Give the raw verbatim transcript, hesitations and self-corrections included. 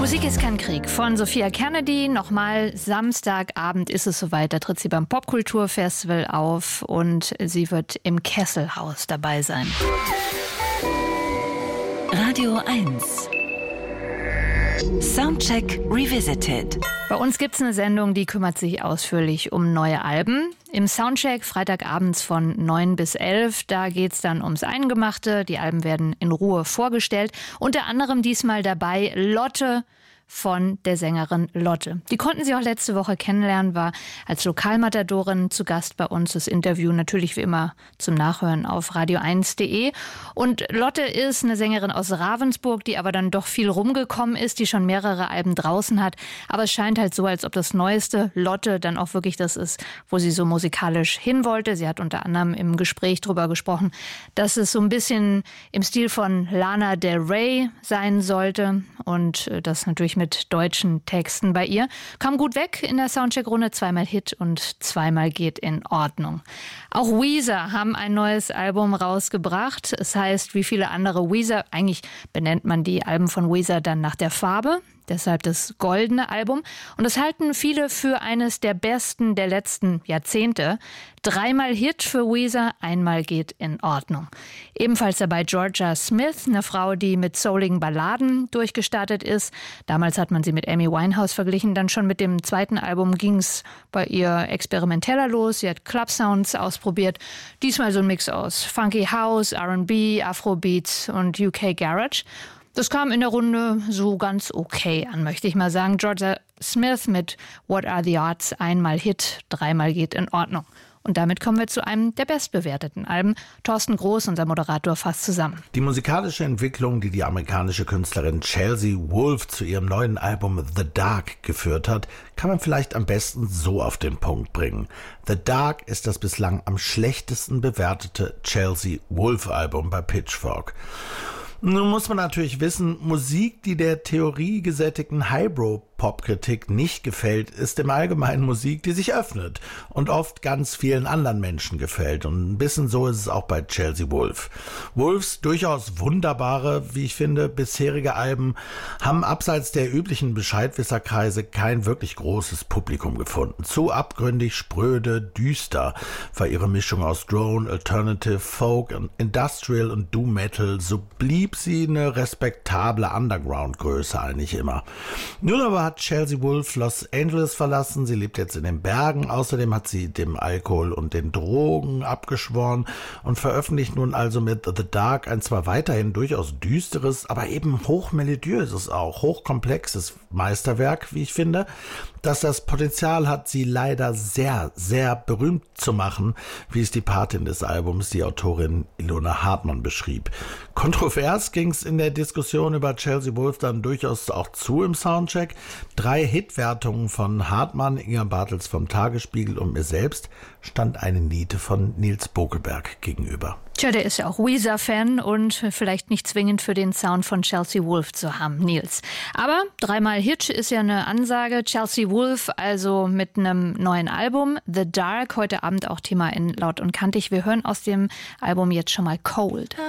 Musik ist kein Krieg von Sophia Kennedy. Nochmal Samstagabend ist es soweit. Da tritt sie beim Popkulturfestival auf und sie wird im Kesselhaus dabei sein. Radio eins. Soundcheck Revisited. Bei uns gibt es eine Sendung, die kümmert sich ausführlich um neue Alben. Im Soundcheck freitagabends von neun bis elf, da geht es dann ums Eingemachte. Die Alben werden in Ruhe vorgestellt. Unter anderem diesmal dabei Lotte von der Sängerin Lotte. Die konnten Sie auch letzte Woche kennenlernen, war als Lokalmatadorin zu Gast bei uns. Das Interview natürlich wie immer zum Nachhören auf radio eins punkt de. Und Lotte ist eine Sängerin aus Ravensburg, die aber dann doch viel rumgekommen ist, die schon mehrere Alben draußen hat. Aber es scheint halt so, als ob das neueste Lotte dann auch wirklich das ist, wo sie so musikalisch hin wollte. Sie hat unter anderem im Gespräch darüber gesprochen, dass es so ein bisschen im Stil von Lana Del Rey sein sollte und das natürlich mit deutschen Texten bei ihr. Kam gut weg in der Soundcheck-Runde, zweimal Hit und zweimal geht in Ordnung. Auch Weezer haben ein neues Album rausgebracht. Es heißt, wie viele andere Weezer, eigentlich benennt man die Alben von Weezer dann nach der Farbe. Deshalb das goldene Album. Und das halten viele für eines der besten der letzten Jahrzehnte. Dreimal Hit für Weezer, einmal geht in Ordnung. Ebenfalls dabei Georgia Smith, eine Frau, die mit souligen Balladen durchgestartet ist. Damals hat man sie mit Amy Winehouse verglichen. Dann schon mit dem zweiten Album ging es bei ihr experimenteller los. Sie hat Club-Sounds ausprobiert. Diesmal so ein Mix aus Funky House, R and B, Afrobeats und U K Garage. Das kam in der Runde so ganz okay an, möchte ich mal sagen. Georgia Smith mit What Are the Odds? Einmal Hit, dreimal geht in Ordnung. Und damit kommen wir zu einem der bestbewerteten Alben. Thorsten Groß, unser Moderator, fasst zusammen. Die musikalische Entwicklung, die die amerikanische Künstlerin Chelsea Wolfe zu ihrem neuen Album The Dark geführt hat, kann man vielleicht am besten so auf den Punkt bringen. The Dark ist das bislang am schlechtesten bewertete Chelsea Wolfe-Album bei Pitchfork. Nun muss man natürlich wissen, Musik, die der theoriegesättigten Highbrow-Pop-Kritik nicht gefällt, ist im Allgemeinen Musik, die sich öffnet und oft ganz vielen anderen Menschen gefällt. Und ein bisschen so ist es auch bei Chelsea Wolfe. Wolfes durchaus wunderbare, wie ich finde, bisherige Alben haben abseits der üblichen Bescheidwisserkreise kein wirklich großes Publikum gefunden. Zu abgründig, spröde, düster war ihre Mischung aus Drone, Alternative, Folk, Industrial und Doom Metal. So blieb sie eine respektable Underground-Größe eigentlich immer. Nun aber hat Chelsea Wolfe Los Angeles verlassen, sie lebt jetzt in den Bergen, außerdem hat sie dem Alkohol und den Drogen abgeschworen und veröffentlicht nun also mit The Dark ein zwar weiterhin durchaus düsteres, aber eben hochmelodiöses auch, hochkomplexes Meisterwerk, wie ich finde, dass das Potenzial hat, sie leider sehr, sehr berühmt zu machen, wie es die Patin des Albums, die Autorin Ilona Hartmann, beschrieb. Kontrovers ging es in der Diskussion über Chelsea Wolfe dann durchaus auch zu im Soundcheck. Drei Hitwertungen von Hartmann, Inga Bartels vom Tagesspiegel und mir selbst stand eine Niete von Nils Bokelberg gegenüber. Tja, der ist ja auch Weezer-Fan und vielleicht nicht zwingend für den Sound von Chelsea Wolfe zu haben, Nils. Aber dreimal Hit ist ja eine Ansage. Chelsea Wolfe also mit einem neuen Album, The Dark, heute Abend auch Thema in Laut und Kantig. Wir hören aus dem Album jetzt schon mal Cold.